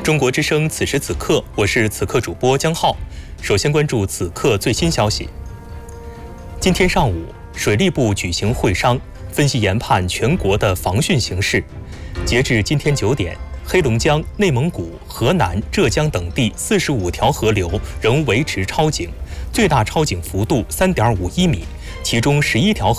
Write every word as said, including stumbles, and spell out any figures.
中国之声此时此刻，我是此刻主播江浩。首先关注此刻最新消息。今天上午，水利部举行会商，分析研判全国的防汛形势。截至今天九点，黑龙江、内蒙古、河南、浙江等地四十五条河流仍维持超警，最大超警幅度三点五一米，其中十一条